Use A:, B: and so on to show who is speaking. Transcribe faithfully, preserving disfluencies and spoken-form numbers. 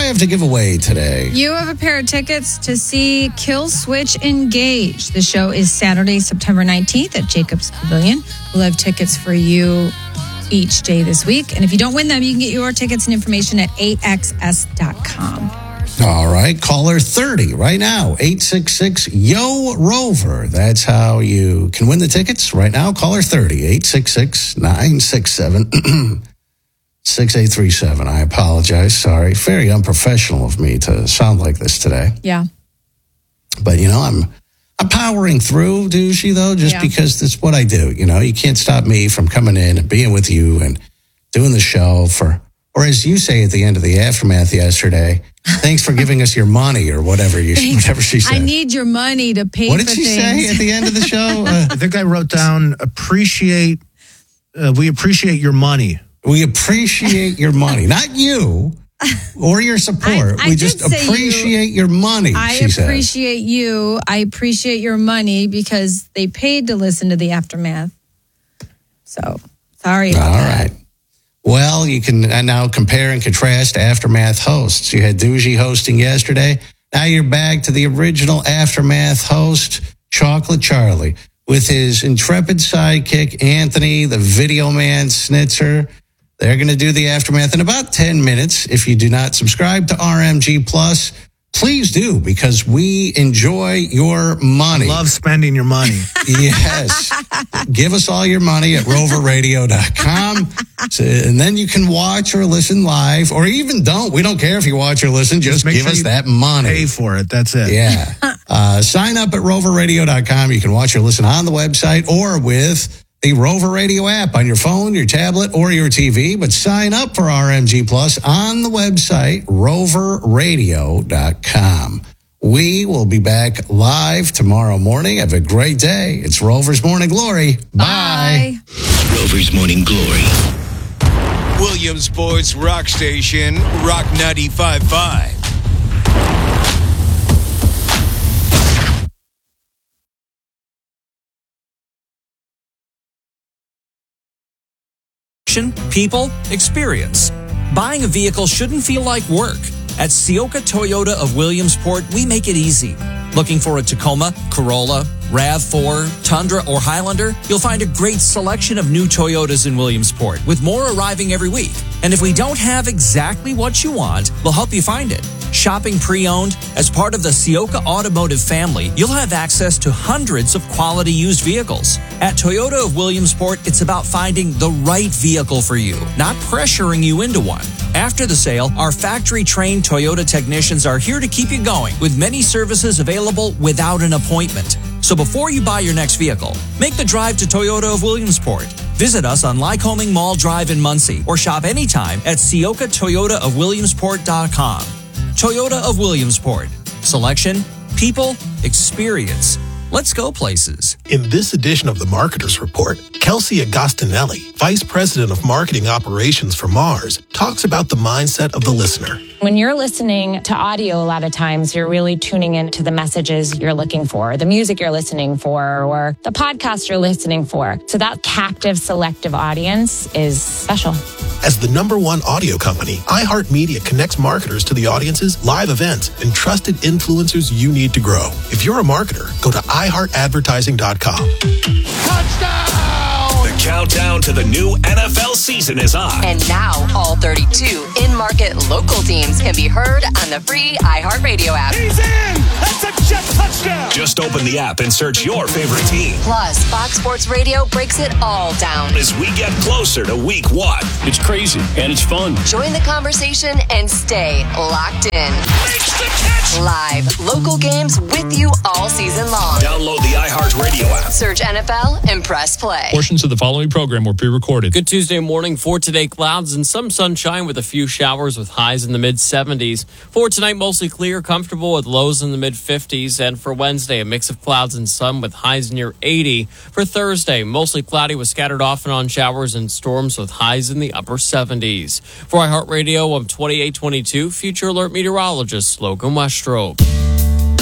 A: I have to give away today?
B: You have a pair of tickets to see Kill Switch Engage. The show is Saturday, September nineteenth at Jacobs Pavilion. We'll have tickets for you each day this week. And if you don't win them, you can get your tickets and information at A X S dot com.
A: All right, caller thirty right now, eight six six, Y O, Rover. That's how you can win the tickets right now. Caller thirty, eight six six, nine six seven, six eight three seven. I apologize. Sorry. Very unprofessional of me to sound like this today.
B: Yeah.
A: But, you know, I'm I'm powering through, douchey, though, just
B: yeah. because
A: that's what I do. You know, you can't stop me from coming in and being with you and doing the show for, or as you say at the end of the aftermath yesterday, thanks for giving us your money or whatever you whatever she said.
B: I need your money to pay
A: what
B: for
A: did she
B: things.
A: say at the end of the show? Uh,
C: I think I wrote down, appreciate, uh, we appreciate your money.
A: We appreciate your money. Not you or your support.
B: I, I
A: we just appreciate
B: you,
A: your money,
B: I
A: she
B: appreciate
A: says.
B: you. I appreciate your money because they paid to listen to the aftermath. So, sorry about
A: All
B: that.
A: right. Well, you can now compare and contrast Aftermath hosts. You had Doogie hosting yesterday. Now you're back to the original Aftermath host, Chocolate Charlie, with his intrepid sidekick, Anthony, the video man, Snitzer. They're going to do the Aftermath in about ten minutes. If you do not subscribe to R M G Plus, please do, because we enjoy your money.
C: Love spending your money.
A: Yes. Give us all your money at rover radio dot com. So, and then you can watch or listen live, or even don't. We don't care if you watch or listen. Just,
C: Just
A: give
C: sure
A: us that money.
C: Pay for it. That's it.
A: Yeah. uh, sign up at rover radio dot com. You can watch or listen on the website or with the Rover Radio app on your phone, your tablet, or your T V. But sign up for R M G Plus on the website, rover radio dot com. We will be back live tomorrow morning. Have a great day. It's Rover's Morning Glory. Bye.
B: Bye.
D: Rover's Morning Glory.
E: Williamsport's rock station, Rock ninety-five point five.
F: People, experience. Buying a vehicle shouldn't feel like work. At Sioka Toyota of Williamsport, we make it easy. Looking for a Tacoma, Corolla, RAV four, Tundra, or Highlander? You'll find a great selection of new Toyotas in Williamsport, with more arriving every week. And if we don't have exactly what you want, we'll help you find it. Shopping pre-owned? As part of the Sioka Automotive family, you'll have access to hundreds of quality used vehicles. At Toyota of Williamsport, it's about finding the right vehicle for you, not pressuring you into one. After the sale, our factory-trained Toyota technicians are here to keep you going, with many services available without an appointment. So before you buy your next vehicle, make the drive to Toyota of Williamsport. Visit us on Lycoming Mall Drive in Muncie, or shop anytime at Sioka Toyota of Williamsport dot com. Toyota of Williamsport. Selection, people, experience. Let's go places.
G: In this edition of the Marketers Report, Kelsey Agostinelli, Vice President of Marketing Operations for Mars, talks about the mindset of the listener.
H: When you're listening to audio, a lot of times you're really tuning into the messages you're looking for, the music you're listening for, or the podcast you're listening for. So that captive, selective audience is special.
G: As the number one audio company, iHeartMedia connects marketers to the audiences, live events, and trusted influencers you need to grow. If you're a marketer, go to i heart advertising dot com.
D: Touchdown! The countdown to the new N F L season is on.
I: And now all thirty-two in-market local teams can be heard on the free iHeartRadio app.
D: He's in! That's a jet touchdown! Just open the app and search your favorite team.
I: Plus, Fox Sports Radio breaks it all down
D: as we get closer to week one.
J: It's crazy and it's fun.
I: Join the conversation and stay locked in.
D: Makes the catch!
I: Live local games with you all season long.
D: Download the iHeartRadio app.
I: Search N F L and press play.
J: Portions of the following program were pre-recorded.
K: Good Tuesday morning. For today, clouds and some sunshine with a few showers with highs in the mid-seventies. For tonight, mostly clear, comfortable with lows in the mid-fifties. And for Wednesday, a mix of clouds and sun with highs near eighty. For Thursday, mostly cloudy with scattered off and on showers and storms with highs in the upper seventies. For iHeartRadio, I'm twenty-eight twenty-two Future Alert meteorologist Logan Westrope.